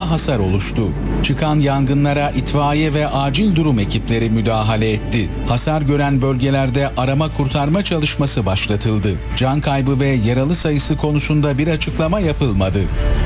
hasar oluştu. Çıkan yangınlara itfaiye ve acil durum ekipleri müdahale etti. Hasar gören bölgelerde arama kurtarma çalışması başlatıldı. Can kaybı ve yaralı sayısı konusunda bir açıklama yapılmadı.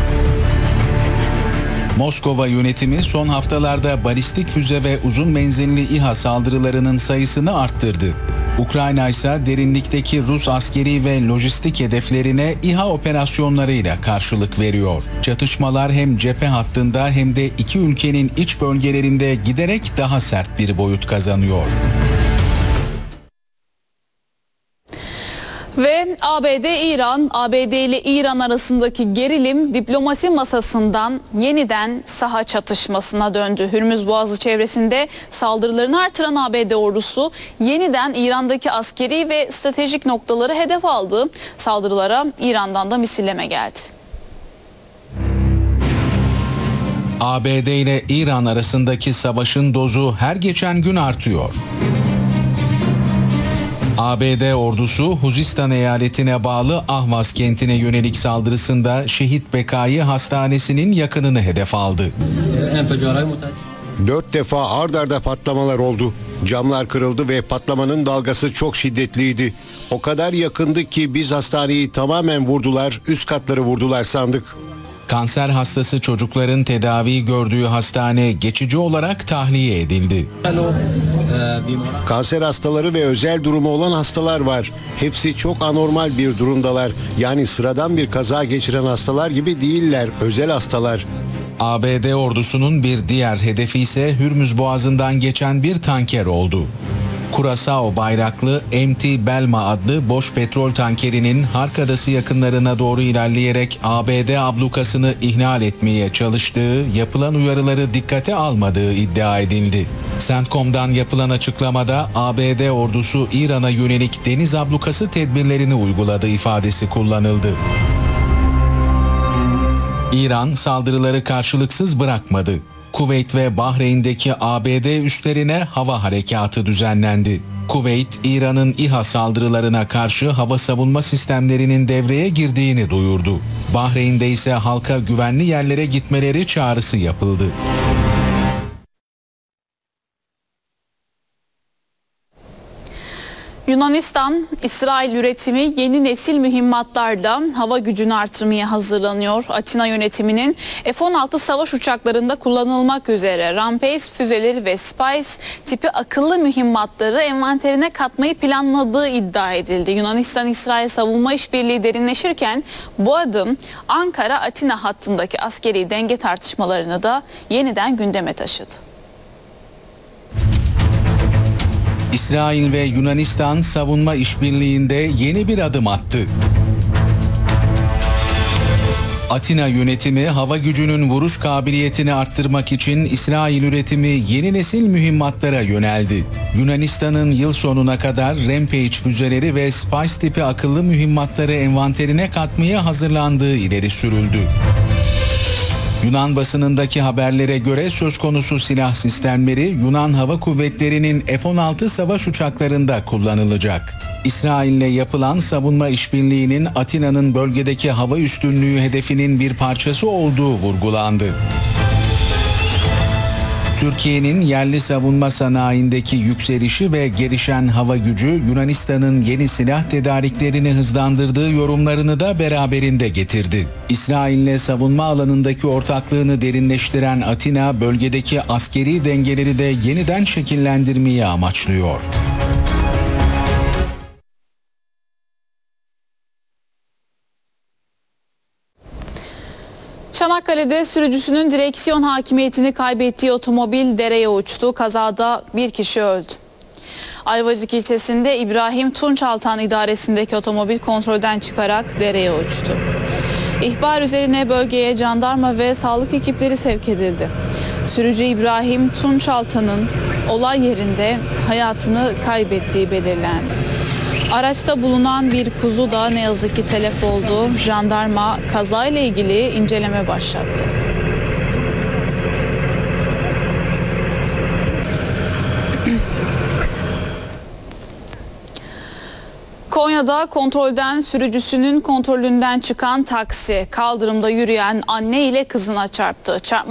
Moskova yönetimi son haftalarda balistik füze ve uzun menzilli İHA saldırılarının sayısını arttırdı. Ukrayna ise derinlikteki Rus askeri ve lojistik hedeflerine İHA operasyonlarıyla karşılık veriyor. Çatışmalar hem cephe hattında hem de iki ülkenin iç bölgelerinde giderek daha sert bir boyut kazanıyor. Ve ABD ile İran arasındaki gerilim diplomasi masasından yeniden saha çatışmasına döndü. Hürmüz Boğazı çevresinde saldırılarını artıran ABD ordusu yeniden İran'daki askeri ve stratejik noktaları hedef aldı. Saldırılara İran'dan da misilleme geldi. ABD ile İran arasındaki savaşın dozu her geçen gün artıyor. ABD ordusu Huzistan eyaletine bağlı Ahvaz kentine yönelik saldırısında Şehit Bekai Hastanesi'nin yakınını hedef aldı. 4 defa ard arda patlamalar oldu. Camlar kırıldı ve patlamanın dalgası çok şiddetliydi. O kadar yakındı ki biz hastaneyi tamamen vurdular, üst katları vurdular sandık. Kanser hastası çocukların tedavi gördüğü hastane geçici olarak tahliye edildi. Kanser hastaları ve özel durumu olan hastalar var. Hepsi çok anormal bir durumdalar. Yani sıradan bir kaza geçiren hastalar gibi değiller, özel hastalar. ABD ordusunun bir diğer hedefi ise Hürmüz Boğazı'ndan geçen bir tanker oldu. Curaçao bayraklı MT Belma adlı boş petrol tankerinin Hark Adası yakınlarına doğru ilerleyerek ABD ablukasını ihlal etmeye çalıştığı, yapılan uyarıları dikkate almadığı iddia edildi. CENTCOM'dan yapılan açıklamada ABD ordusu İran'a yönelik deniz ablukası tedbirlerini uyguladığı ifadesi kullanıldı. İran saldırıları karşılıksız bırakmadı. Kuveyt ve Bahreyn'deki ABD üslerine hava harekatı düzenlendi. Kuveyt, İran'ın İHA saldırılarına karşı hava savunma sistemlerinin devreye girdiğini duyurdu. Bahreyn'de ise halka güvenli yerlere gitmeleri çağrısı yapıldı. Yunanistan, İsrail üretimi yeni nesil mühimmatlarla hava gücünü artırmaya hazırlanıyor. Atina yönetiminin F-16 savaş uçaklarında kullanılmak üzere Rampage füzeleri ve Spice tipi akıllı mühimmatları envanterine katmayı planladığı iddia edildi. Yunanistan-İsrail savunma işbirliği derinleşirken bu adım Ankara-Atina hattındaki askeri denge tartışmalarını da yeniden gündeme taşıdı. İsrail ve Yunanistan savunma işbirliğinde yeni bir adım attı. Atina yönetimi hava gücünün vuruş kabiliyetini arttırmak için İsrail üretimi yeni nesil mühimmatlara yöneldi. Yunanistan'ın yıl sonuna kadar Rampage füzeleri ve Spice tipi akıllı mühimmatları envanterine katmaya hazırlandığı ileri sürüldü. Yunan basınındaki haberlere göre söz konusu silah sistemleri Yunan Hava Kuvvetleri'nin F-16 savaş uçaklarında kullanılacak. İsrail'le yapılan savunma işbirliğinin Atina'nın bölgedeki hava üstünlüğü hedefinin bir parçası olduğu vurgulandı. Türkiye'nin yerli savunma sanayindeki yükselişi ve gelişen hava gücü Yunanistan'ın yeni silah tedariklerini hızlandırdığı yorumlarını da beraberinde getirdi. İsrail'le savunma alanındaki ortaklığını derinleştiren Atina, bölgedeki askeri dengeleri de yeniden şekillendirmeyi amaçlıyor. Çanakkale'de sürücüsünün direksiyon hakimiyetini kaybettiği otomobil dereye uçtu. Kazada bir kişi öldü. Ayvacık ilçesinde İbrahim Tunçaltan idaresindeki otomobil kontrolden çıkarak dereye uçtu. İhbar üzerine bölgeye jandarma ve sağlık ekipleri sevk edildi. Sürücü İbrahim Tunçaltan'ın olay yerinde hayatını kaybettiği belirlendi. Araçta bulunan bir kuzu da ne yazık ki telef oldu. Jandarma kazayla ilgili inceleme başlattı. Konya'da kontrolden sürücüsünün kontrolünden çıkan taksi kaldırımda yürüyen anne ile kızına çarptı.